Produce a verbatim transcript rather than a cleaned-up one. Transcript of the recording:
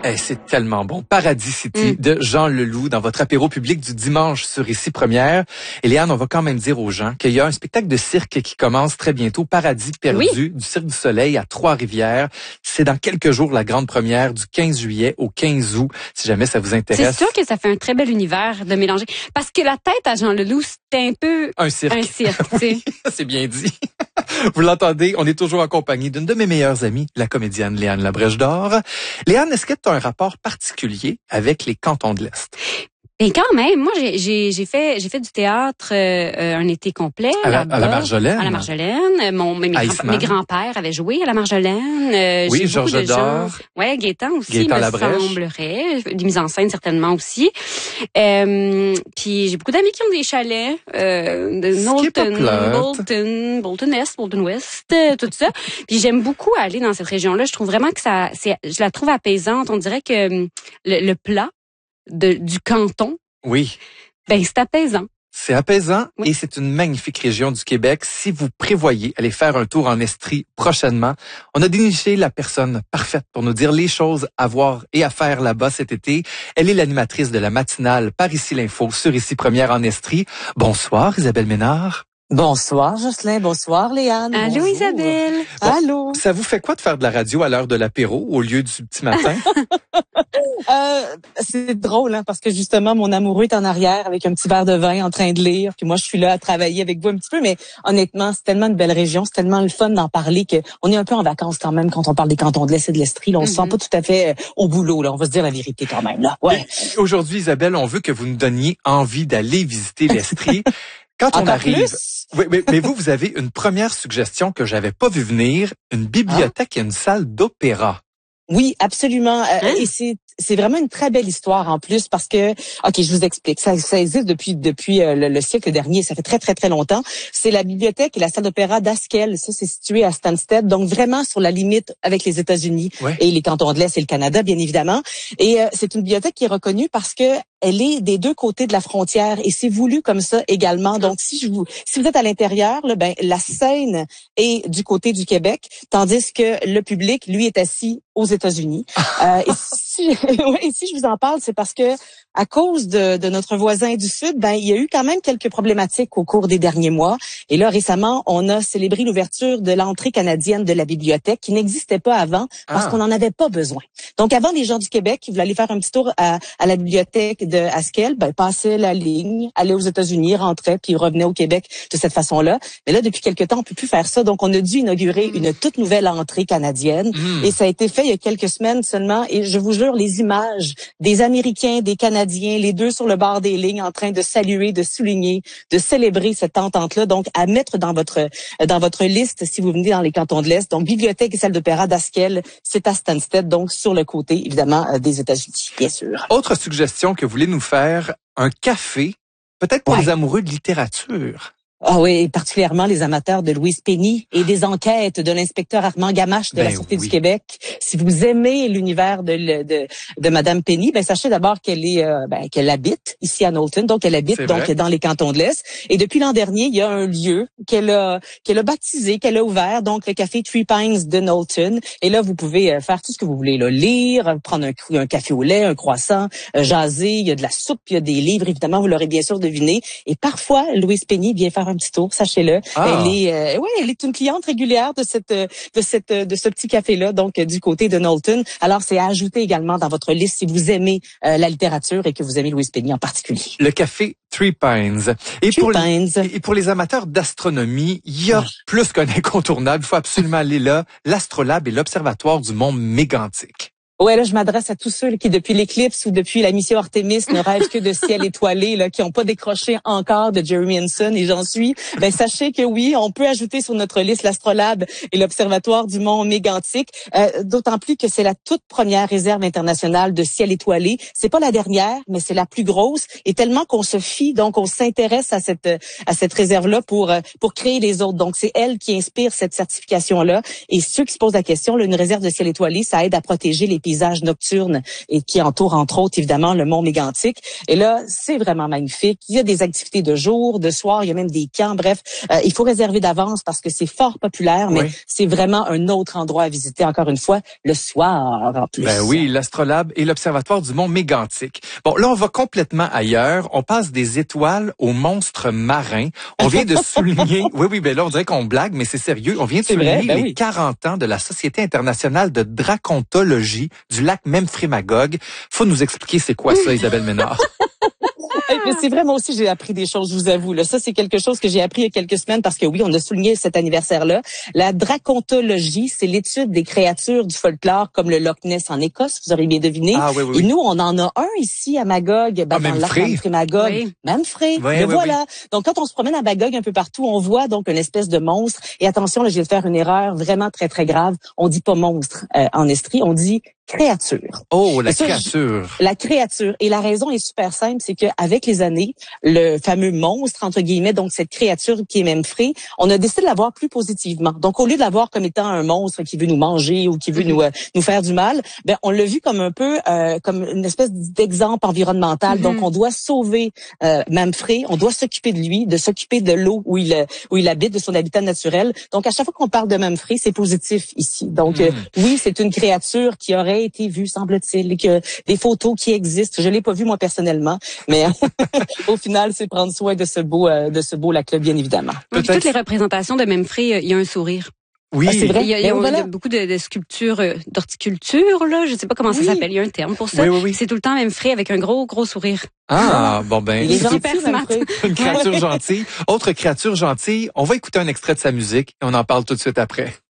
Eh, c'est tellement bon. Paradis City mm. de Jean Leloup dans votre apéro public du dimanche sur Ici Première. Et Léane, on va quand même dire aux gens qu'il y a un spectacle de cirque qui commence très bientôt, Paradis perdu, oui. du Cirque du Soleil à Trois-Rivières. C'est dans quelques jours la grande première du quinze juillet au quinze août, si jamais ça vous intéresse. C'est sûr que ça fait un très bel univers de mélanger. Parce que la tête à Jean Leloup, c'était un peu un cirque. Un cirque, oui, c'est bien dit. Vous l'entendez, on est toujours en compagnie d'une de mes meilleures amies, la comédienne Léane Labrèche d'Or. Léane, est-ce que tu as un rapport particulier avec les cantons de l'Est? Ben quand même, moi j'ai j'ai j'ai fait j'ai fait du théâtre euh, un été complet à la, à la Marjolaine. À la Marjolaine, mon mes, mes, grand, mes grands-pères avaient joué à la Marjolaine. Euh, oui, Georges Dor. Ouais, Gaétan aussi, Gaétan me Labrèche. semblerait, des mises en scène certainement aussi. Euh, puis j'ai beaucoup d'amis qui ont des chalets euh, de Knowlton, Bolton, Bolton Est, Bolton West, euh, tout ça. Puis j'aime beaucoup aller dans cette région-là. Je trouve vraiment que ça, c'est, je la trouve apaisante. On dirait que le, le plat de, du canton. Oui. Ben, c'est apaisant. C'est apaisant oui. et c'est une magnifique région du Québec. Si vous prévoyez aller faire un tour en Estrie prochainement, on a déniché la personne parfaite pour nous dire les choses à voir et à faire là-bas cet été. Elle est l'animatrice de la matinale Par ici l'info sur Ici Première en Estrie. Bonsoir Isabelle Ménard. Bonsoir Jocelyn, bonsoir Léane. Allô bonjour. Isabelle. Bon, Allô. Ça vous fait quoi de faire de la radio à l'heure de l'apéro au lieu du petit matin? euh, c'est drôle hein, parce que justement mon amoureux est en arrière avec un petit verre de vin en train de lire, puis moi je suis là à travailler avec vous un petit peu, mais honnêtement c'est tellement une belle région, c'est tellement le fun d'en parler que on est un peu en vacances quand même quand on parle des cantons de l'Est et de l'Estrie. Là, on mm-hmm. se sent pas tout à fait euh, au boulot, là, on va se dire la vérité quand même. Là. Ouais. Aujourd'hui Isabelle, on veut que vous nous donniez envie d'aller visiter l'Estrie. Quand on Encore arrive, plus? oui, mais, mais vous, vous avez une première suggestion que j'avais pas vu venir, une bibliothèque ah. et une salle d'opéra. Oui, absolument. Hein? Euh, et c'est c'est vraiment une très belle histoire en plus parce que, ok, je vous explique. Ça, ça existe depuis depuis euh, le, le siècle dernier. Ça fait très très très longtemps. C'est la bibliothèque et la salle d'opéra d'Haskell. Ça, c'est situé à Stansted, donc vraiment sur la limite avec les États-Unis ouais. et les cantons de l'Est et le Canada, bien évidemment. Et euh, c'est une bibliothèque qui est reconnue parce que elle est des deux côtés de la frontière et c'est voulu comme ça également. Donc, si je vous, si vous êtes à l'intérieur, là, ben la scène est du côté du Québec, tandis que le public, lui, est assis aux États-Unis. euh, et si, ouais, si je vous en parle, c'est parce que à cause de, de notre voisin du Sud, ben il y a eu quand même quelques problématiques au cours des derniers mois. Et là, récemment, on a célébré l'ouverture de l'entrée canadienne de la bibliothèque qui n'existait pas avant parce ah. qu'on n'en avait pas besoin. Donc, avant, les gens du Québec qui voulaient aller faire un petit tour à, à la bibliothèque de Haskell, ben passaient la ligne, allaient aux États-Unis, rentraient, puis revenaient au Québec de cette façon-là. Mais là, depuis quelque temps, on peut plus faire ça. Donc, on a dû inaugurer mmh. une toute nouvelle entrée canadienne. Mmh. Et ça a été fait il y a quelques semaines seulement. Et je vous jure, les images des Américains, des Canadiens, les deux sur le bord des lignes en train de saluer, de souligner, de célébrer cette entente-là. Donc, à mettre dans votre dans votre liste si vous venez dans les cantons de l'Est. Donc, bibliothèque et salle d'opéra d'Haskell, c'est à Stansted, donc sur le côté, évidemment, des États-Unis, bien sûr. Autre suggestion que vous voulez nous faire, un café, peut-être pour ouais. les amoureux de littérature. Ah oui, et particulièrement les amateurs de Louise Penny et des enquêtes de l'inspecteur Armand Gamache de ben la Sûreté oui. du Québec. Si vous aimez l'univers de, de de Madame Penny, ben sachez d'abord qu'elle est euh, ben, qu'elle habite ici à Knowlton, donc elle habite C'est donc vrai. dans les cantons de l'Est. Et depuis l'an dernier, il y a un lieu qu'elle a qu'elle a baptisé, qu'elle a ouvert, donc le café Three Pines de Knowlton. Et là, vous pouvez faire tout ce que vous voulez, là, lire, prendre un, un café au lait, un croissant, euh, jaser. Il y a de la soupe, il y a des livres, évidemment, vous l'aurez bien sûr deviné. Et parfois, Louise Penny vient faire un petit tour, sachez-le. Ah. Elle est, euh, ouais, elle est une cliente régulière de cette, de cette, de ce petit café-là, donc du côté de Knowlton. Alors, c'est à ajouter également dans votre liste si vous aimez euh, la littérature et que vous aimez Louise Penny en particulier. Le café Three Pines. Et Three pour Pines. Les, et pour les amateurs d'astronomie, il y a ah. plus qu'un incontournable. Il faut absolument aller là. L'Astrolabe et l'Observatoire du Mont Mégantic. Ouais, là, je m'adresse à tous ceux là, qui, depuis l'éclipse ou depuis la mission Artemis, ne rêvent que de ciel étoilé, là, qui n'ont pas décroché encore de Jeremy Hansen, et j'en suis. Ben, sachez que oui, on peut ajouter sur notre liste l'Astrolabe et l'Observatoire du Mont Mégantic, euh, d'autant plus que c'est la toute première réserve internationale de ciel étoilé. C'est pas la dernière, mais c'est la plus grosse, et tellement qu'on se fie, donc on s'intéresse à cette à cette réserve-là pour pour créer les autres. Donc, c'est elle qui inspire cette certification-là. Et ceux qui se posent la question, là, une réserve de ciel étoilé, ça aide à protéger les paysages nocturnes et qui entourent entre autres évidemment le mont Mégantic. Et là, c'est vraiment magnifique. Il y a des activités de jour, de soir, il y a même des camps. Bref, euh, il faut réserver d'avance parce que c'est fort populaire, mais oui. c'est vraiment un autre endroit à visiter, encore une fois, le soir en plus. Ben oui, l'Astrolabe et l'Observatoire du mont Mégantic. Bon, là, on va complètement ailleurs. On passe des étoiles aux monstres marins. On vient de souligner... oui, oui, ben là, on dirait qu'on blague, mais c'est sérieux. On vient de souligner vrai, ben les oui. quarante ans de la Société internationale de dracontologie du lac Memphremagog. Faut nous expliquer c'est quoi ça, Isabelle Ménard? Mais c'est vrai, moi aussi, j'ai appris des choses, je vous avoue. Là. Ça, c'est quelque chose que j'ai appris il y a quelques semaines parce que oui, on a souligné cet anniversaire-là. La dracontologie, c'est l'étude des créatures du folklore comme le Loch Ness en Écosse, vous aurez bien deviné. Ah, oui, oui, Et nous, on en a un ici à Magog, ben, ah, dans le lac Memphremagog. Oui. Memphré, oui, le oui, voilà. Oui. Donc, quand on se promène à Magog un peu partout, on voit donc une espèce de monstre. Et attention, là, je vais faire une erreur vraiment très, très grave. On dit pas monstre euh, en estrie, on dit créature. Oh, la ça, créature. Je, la créature. Et la raison est super simple, c'est qu'avec les années, le fameux monstre, entre guillemets, donc cette créature qui est Memphré, on a décidé de la voir plus positivement. Donc, au lieu de la voir comme étant un monstre qui veut nous manger ou qui veut mm-hmm. nous euh, nous faire du mal, ben on l'a vu comme un peu euh, comme une espèce d'exemple environnemental. Mm-hmm. Donc, on doit sauver euh, Memphré, on doit s'occuper de lui, de s'occuper de l'eau où il où il habite, de son habitat naturel. Donc, à chaque fois qu'on parle de Memphré, c'est positif ici. Donc, mm-hmm. euh, oui, c'est une créature qui aurait été vu, semble-t-il, et que des photos qui existent. Je l'ai pas vu moi personnellement, mais au final, c'est prendre soin de ce beau, euh, de ce beau lac-là, bien évidemment. Oui, toutes les représentations de Memphré, il y a un sourire. Oui, ah, c'est vrai. Il y a, il y a, il y a beaucoup de, de sculptures euh, d'horticulture, là. Je sais pas comment oui. ça s'appelle. Il y a un terme pour ça. Oui, oui, oui. C'est tout le temps Memphré avec un gros, gros sourire. Ah, bon ben. Il est super smart. Une créature gentille. Autre créature gentille. On va écouter un extrait de sa musique et on en parle tout de suite après.